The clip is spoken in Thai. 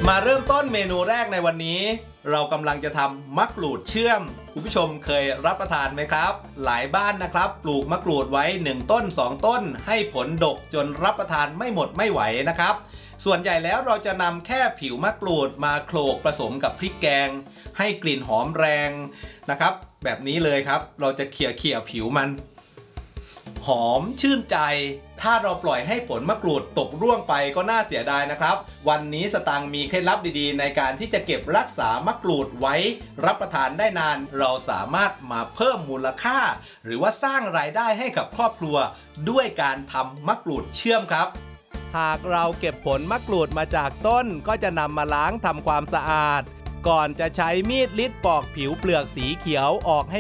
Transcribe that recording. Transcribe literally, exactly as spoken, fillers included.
มาเริ่มต้นเมนูแรกในวันนี้เรากำลังจะทำมะกรูดเชื่อมคุณผู้ชมเคยรับประทานไหมครับหลายบ้านนะครับปลูกมะกรูดไว้หนึ่งต้นสองต้นให้ผลดกจนรับประทานไม่หมดไม่ไหวนะครับส่วนใหญ่แล้วเราจะนำแค่ผิวมะกรูดมาโขลกผสมกับพริกแกงให้กลิ่นหอมแรงนะครับแบบนี้เลยครับเราจะเขี่ยเขี่ยผิวมันหอมชื่นใจถ้าเราปล่อยให้ผลมะกรูดตกร่วงไปก็น่าเสียดายนะครับวันนี้สตังค์มีเคล็ดลับดีๆในการที่จะเก็บรักษามะกรูดไว้รับประทานได้นานเราสามารถมาเพิ่มมูลค่าหรือว่าสร้างรายได้ให้กับครอบครัวด้วยการทำมะกรูดเชื่อมครับหากเราเก็บผลมะกรูดมาจากต้นก็จะนำมาล้างทำความสะอาดก่อนจะใช้มีดลิดปอกผิวเปลือกสีเขียวออกให้